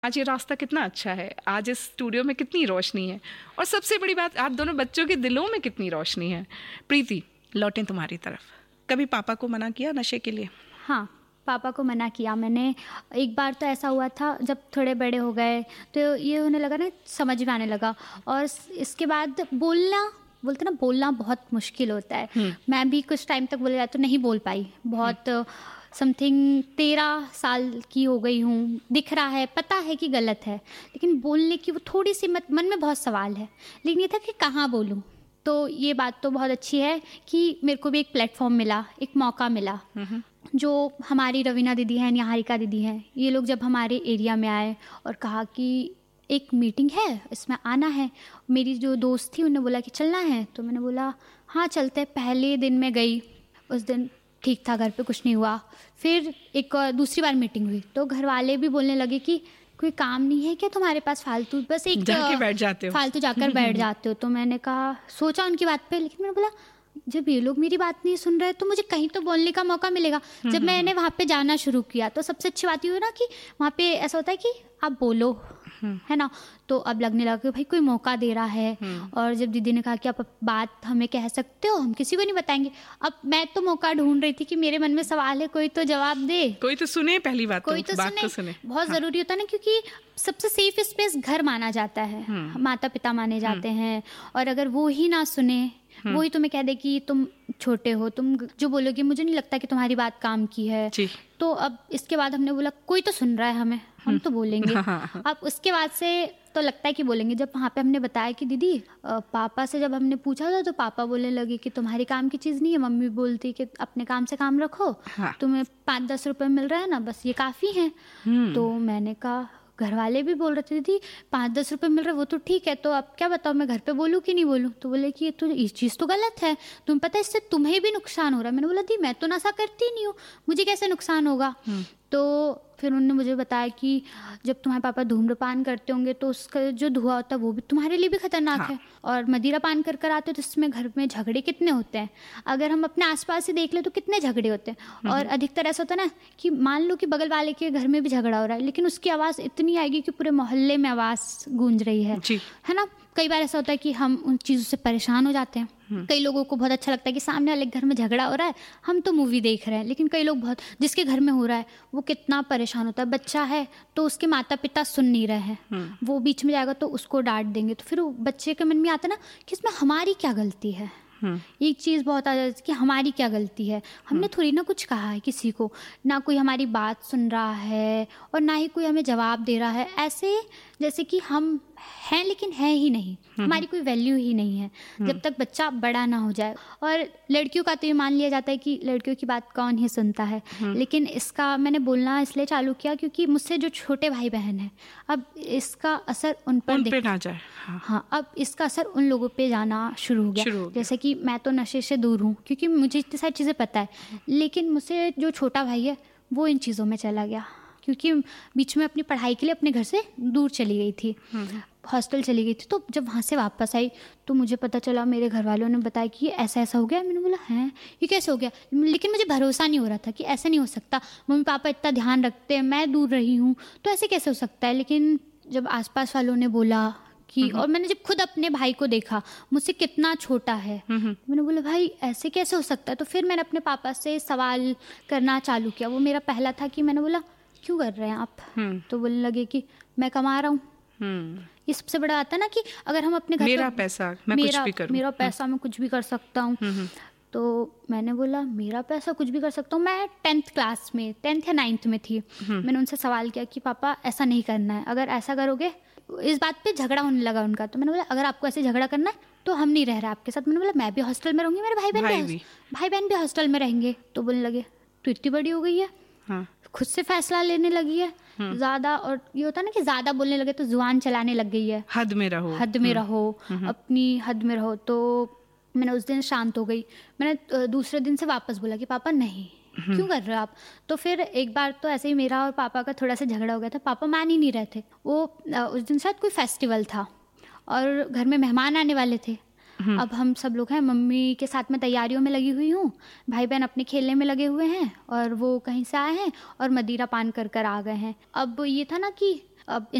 आज ये रास्ता कितना अच्छा है, आज इस स्टूडियो में कितनी रोशनी है, और सबसे बड़ी बात आप दोनों बच्चों के दिलों में कितनी रोशनी है। प्रीति, लौटें तुम्हारी तरफ। कभी पापा को मना किया नशे के लिए? हाँ, पापा को मना किया मैंने। एक बार तो ऐसा हुआ था, जब थोड़े बड़े हो गए तो ये होने लगा ना, समझ में आने लगा, और इसके बाद बोलते ना, बोलना बहुत मुश्किल होता है। मैं भी कुछ टाइम तक बोले तो नहीं बोल पाई। बहुत समथिंग 13 साल की हो गई हूँ, दिख रहा है, पता है कि गलत है, लेकिन बोलने की वो थोड़ी सी मन में बहुत सवाल है। लेकिन ये था कि कहाँ बोलूँ। तो ये बात तो बहुत अच्छी है कि मेरे को भी एक प्लेटफॉर्म मिला, एक मौका मिला। जो हमारी रवीना दीदी हैं, निहारिका दीदी हैं, ये लोग जब हमारे एरिया में आए और कहा कि एक मीटिंग है, इसमें आना है। मेरी जो दोस्त थी उन्होंने बोला कि चलना है, तो मैंने बोला हाँ चलते। पहले दिन मैं गई, उस दिन ठीक था, घर पे कुछ नहीं हुआ। फिर एक दूसरी बार मीटिंग हुई तो घर वाले भी बोलने लगे कि कोई काम नहीं है क्या तुम्हारे पास, फालतू बस एक जाके बैठ जाते हो, फालतू जाकर बैठ जाते हो। तो मैंने कहा, सोचा उनकी बात पे, लेकिन मैंने बोला जब ये लोग मेरी बात नहीं सुन रहे तो मुझे कहीं तो बोलने का मौका मिलेगा। जब मैंने वहाँ पे जाना शुरू किया तो सबसे अच्छी बात ये हुई ना कि वहाँ पे ऐसा होता है कि आप बोलो, है ना। तो अब लगने लगा कि भाई कोई मौका दे रहा है। और जब दीदी ने कहा कि आप बात हमें कह सकते हो, हम किसी को नहीं बताएंगे। अब मैं तो मौका ढूंढ रही थी कि मेरे मन में सवाल है, कोई तो जवाब दे, कोई तो सुने। पहली बात कोई तो सुने। बहुत जरूरी होता है ना, क्योंकि सबसे सेफ स्पेस घर माना जाता है, माता पिता माने जाते हैं। और अगर वो ही ना सुने, वो ही तुम्हें कह दे कि तुम छोटे हो, तुम जो बोलोगे मुझे नहीं लगता कि तुम्हारी बात काम की है। तो अब इसके बाद हमने बोला कोई तो सुन रहा है हमें, हम तो बोलेंगे। अब उसके बाद से तो लगता है कि बोलेंगे। जब वहाँ पे हमने बताया कि दीदी पापा से जब हमने पूछा था तो पापा बोलने लगे कि तुम्हारी काम की चीज़ नहीं है। मम्मी बोलती कि अपने काम से काम रखो, तुम्हें 5-10 रुपए मिल रहा है ना, बस ये काफ़ी है। तो मैंने कहा, घर वाले भी बोल रहे थे दीदी 5-10 रुपए मिल रहे, वो तो ठीक है, तो अब क्या बताओ मैं घर पे बोलूँ कि नहीं बोलूँ। तो बोले कि ये चीज़ तो गलत है, तुम पता है इससे तुम्हें भी नुकसान हो रहा है। मैंने बोला दी मैं तो नशा करती नहीं हूँ, मुझे कैसे नुकसान होगा। तो फिर उन्होंने मुझे बताया कि जब तुम्हारे पापा धूम्रपान करते होंगे तो उसका जो धुआं होता है वो भी तुम्हारे लिए भी खतरनाक है। और मदिरा पान कर आते हो तो इसमें घर में झगड़े कितने होते हैं। अगर हम अपने आसपास से देख ले तो कितने झगड़े होते हैं। और अधिकतर ऐसा होता है ना कि मान लो कि बगल वाले के घर में भी झगड़ा हो रहा है, लेकिन उसकी आवाज़ इतनी आएगी कि पूरे मोहल्ले में आवाज़ गूंज रही है ना। कई बार ऐसा होता है कि हम उन चीज़ों से परेशान हो जाते हैं। कई लोगों को बहुत अच्छा लगता है कि सामने वाले घर में झगड़ा हो रहा है, हम तो मूवी देख रहे हैं, लेकिन कई लोग बहुत, जिसके घर में हो रहा है वो कितना परेशान होता है। बच्चा है तो उसके माता पिता सुन नहीं रहे हैं, वो बीच में जाएगा तो उसको डांट देंगे, तो फिर वो बच्चे के मन में आता है ना कि इसमें हमारी क्या गलती है। एक चीज़ बहुत आ जाती है कि हमारी क्या गलती है, हमने थोड़ी ना कुछ कहा है किसी को, ना कोई हमारी बात सुन रहा है और ना ही कोई हमें जवाब दे रहा है। ऐसे जैसे कि हम हैं लेकिन हैं ही नहीं, हमारी कोई वैल्यू ही नहीं है जब तक बच्चा बड़ा ना हो जाए। और लड़कियों का तो ये मान लिया जाता है कि लड़कियों की बात कौन ही सुनता है, लेकिन इसका मैंने बोलना इसलिए चालू किया क्योंकि मुझसे जो छोटे भाई बहन हैं, अब इसका असर उन पे ना जाए। हाँ, अब इसका असर उन लोगों पे जाना शुरू हो गया। जैसे कि मैं तो नशे से दूर हूँ क्योंकि मुझे इतनी सारी चीज़ें पता है, लेकिन मुझसे जो छोटा भाई है वो इन चीज़ों में चला गया क्योंकि बीच में अपनी पढ़ाई के लिए अपने घर से दूर चली गई थी, हॉस्टल चली गई थी। तो जब वहाँ से वापस आई तो मुझे पता चला, मेरे घर वालों ने बताया कि ये ऐसा ऐसा हो गया। मैंने बोला हैं ये कैसे हो गया, लेकिन मुझे भरोसा नहीं हो रहा था कि ऐसा नहीं हो सकता, मम्मी पापा इतना ध्यान रखते हैं, मैं दूर रही हूँ तो ऐसे कैसे हो सकता है। लेकिन जब आसपास वालों ने बोला कि, और मैंने जब खुद अपने भाई को देखा मुझसे कितना छोटा है, मैंने बोला भाई ऐसे कैसे हो सकता है। तो फिर मैंने अपने पापा से सवाल करना चालू किया। वो मेरा पहला था कि मैंने बोला क्यों कर रहे हैं आप, तो बोलने लगे कि मैं कमा रहा हूँ। ये सबसे बड़ा आता है ना कि अगर हम अपने घर मेरा पैसा मैं कुछ भी करूँ, मेरा पैसा मैं कुछ भी कर सकता हूँ। तो मैंने बोला मेरा पैसा कुछ भी कर सकता हूँ। मैं 10th क्लास में, 10th या 9th में थी। मैंने उनसे सवाल किया कि पापा ऐसा नहीं करना है, अगर ऐसा करोगे, इस बात पे झगड़ा होने लगा उनका। तो मैंने बोला अगर आपको ऐसे झगड़ा करना है तो हम नहीं रह रहे आपके साथ। मैंने बोला मैं भी हॉस्टल में रहूँगी, मेरे भाई बहन भी हॉस्टल में रहेंगे। तो बोलने लगे तू इतनी बड़ी हो गई है, खुद से फैसला लेने लगी है ज्यादा, और ये होता है ना कि ज्यादा बोलने लगे तो जुबान चलाने लग गई है, हद में रहो अपनी हद में रहो। तो मैंने उस दिन शांत हो गई। मैंने दूसरे दिन से वापस बोला कि पापा नहीं, क्यों कर रहे हो आप। तो फिर एक बार तो ऐसे ही मेरा और पापा का थोड़ा सा झगड़ा हो गया था, पापा मान ही नहीं रहे थे। वो उस दिन शायद कोई फेस्टिवल था और घर में मेहमान आने वाले थे। अब हम सब लोग हैं, मम्मी के साथ में तैयारियों में लगी हुई हूँ, भाई बहन अपने खेलने में लगे हुए हैं और वो कहीं से आए हैं और मदिरा पान कर आ गए हैं। अब ये था ना कि अब